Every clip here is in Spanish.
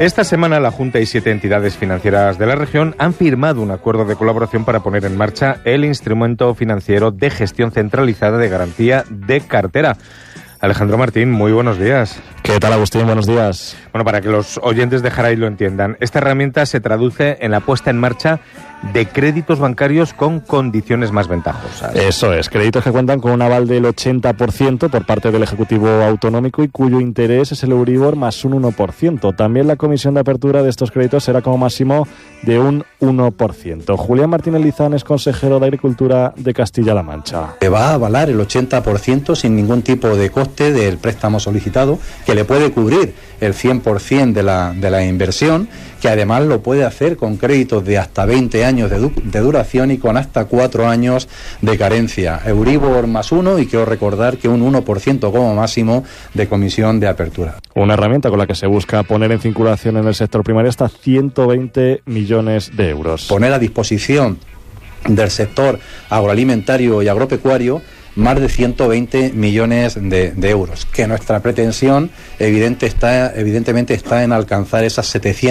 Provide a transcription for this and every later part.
Esta semana la Junta y 7 entidades financieras de la región han firmado un acuerdo de colaboración para poner en marcha el instrumento financiero de gestión centralizada de garantía de cartera. Alejandro Martín, muy buenos días. ¿Qué tal, Agustín? Buenos días. Bueno, para que los oyentes de Jaray lo entiendan, esta herramienta se traduce en la puesta en marcha de créditos bancarios con condiciones más ventajosas. Eso es, créditos que cuentan con un aval del 80% por parte del Ejecutivo Autonómico y cuyo interés es el Euribor más un 1%. También la comisión de apertura de estos créditos será como máximo de un 1%. Julián Martínez Lizán es consejero de Agricultura de Castilla-La Mancha. Se va a avalar el 80% sin ningún tipo de coste del préstamo solicitado, que le puede cubrir el 100% de la inversión, que además lo puede hacer con créditos de hasta 20 años de duración y con hasta 4 años de carencia. Euribor más 1 y quiero recordar que un 1% como máximo de comisión de apertura. Una herramienta con la que se busca poner en circulación en el sector primario hasta 120 millones de euros. Poner a disposición del sector agroalimentario y agropecuario más de 120 millones de euros, que nuestra pretensión evidentemente está en alcanzar esas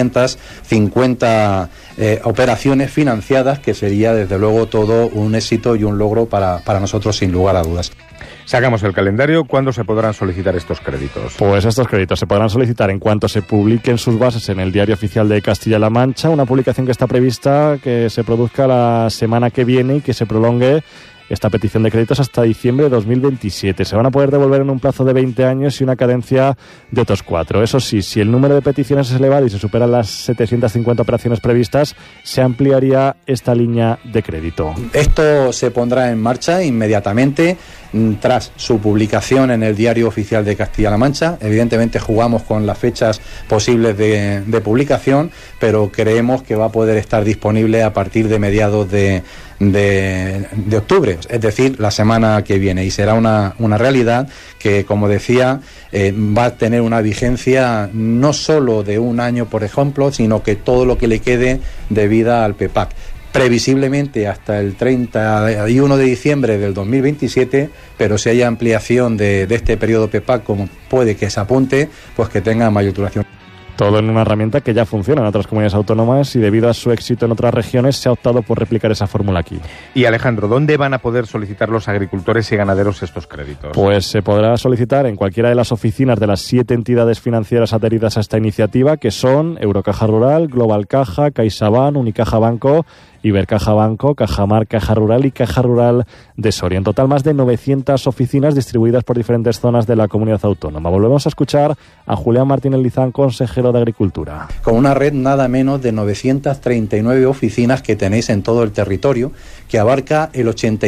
750 operaciones financiadas, que sería desde luego todo un éxito y un logro para nosotros sin lugar a dudas. Sacamos el calendario. ¿Cuándo se podrán solicitar estos créditos? Pues estos créditos se podrán solicitar en cuanto se publiquen sus bases en el Diario Oficial de Castilla-La Mancha, una publicación que está prevista que se produzca la semana que viene y que se prolongue esta petición de créditos hasta diciembre de 2027. Se van a poder devolver en un plazo de 20 años y una cadencia de otros 4. Eso sí, si el número de peticiones es elevado y se superan las 750 operaciones previstas, se ampliaría esta línea de crédito. Esto se pondrá en marcha inmediatamente tras su publicación en el Diario Oficial de Castilla-La Mancha. Evidentemente jugamos con las fechas posibles de publicación, pero creemos que va a poder estar disponible a partir de mediados de octubre, es decir, la semana que viene, y será una realidad que, como decía, va a tener una vigencia no solo de un año, por ejemplo, sino que todo lo que le quede de vida al PEPAC. Previsiblemente hasta el 31 de diciembre del 2027, pero si hay ampliación de este periodo PEPAC, como puede que se apunte, pues que tenga mayor duración. Todo en una herramienta que ya funciona en otras comunidades autónomas y debido a su éxito en otras regiones se ha optado por replicar esa fórmula aquí. Y Alejandro, ¿dónde van a poder solicitar los agricultores y ganaderos estos créditos? Pues se podrá solicitar en cualquiera de las oficinas de las 7 entidades financieras adheridas a esta iniciativa, que son Eurocaja Rural, Global Caja, CaixaBank, Unicaja Banco, Ibercaja Banco, Cajamar, Caja Rural y Caja Rural de Soria. En total, más de 900 oficinas distribuidas por diferentes zonas de la comunidad autónoma. Volvemos a escuchar a Julián Martínez Lizán, consejero de Agricultura. Con una red nada menos de 939 oficinas que tenéis en todo el territorio, que abarca el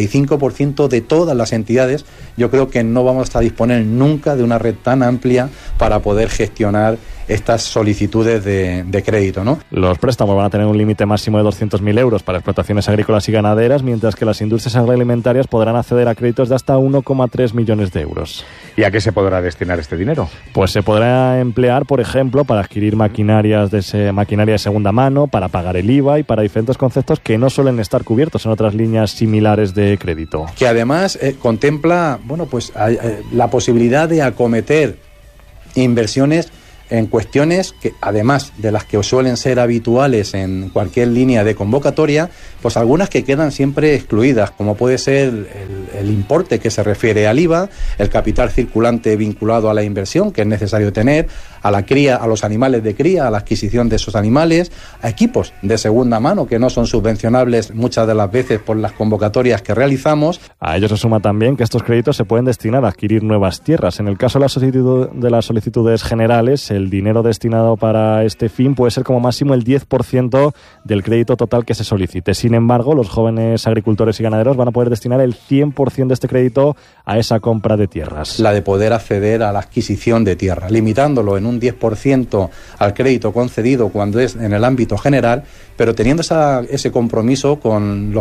85% de todas las entidades, yo creo que no vamos a disponer nunca de una red tan amplia para poder gestionar estas solicitudes de crédito, ¿no? Los préstamos van a tener un límite máximo de 200.000 euros para explotaciones agrícolas y ganaderas, mientras que las industrias agroalimentarias podrán acceder a créditos de hasta 1,3 millones de euros. ¿Y a qué se podrá destinar este dinero? Pues se podrá emplear, por ejemplo, para adquirir maquinaria de segunda mano, para pagar el IVA y para diferentes conceptos que no suelen estar cubiertos en otras líneas similares de crédito. Que además contempla, la posibilidad de acometer inversiones en cuestiones que, además de las que suelen ser habituales en cualquier línea de convocatoria, pues algunas que quedan siempre excluidas, como puede ser el importe que se refiere al IVA, el capital circulante vinculado a la inversión que es necesario tener, a la cría, a los animales de cría, a la adquisición de esos animales, a equipos de segunda mano que no son subvencionables muchas de las veces por las convocatorias que realizamos. A ello se suma también que estos créditos se pueden destinar a adquirir nuevas tierras. En el caso de las solicitudes generales, el dinero destinado para este fin puede ser como máximo el 10% del crédito total que se solicite. Sin embargo, los jóvenes agricultores y ganaderos van a poder destinar el 100% de este crédito a esa compra de tierras. La de poder acceder a la adquisición de tierra, limitándolo en un 10% al crédito concedido cuando es en el ámbito general, pero teniendo ese compromiso con los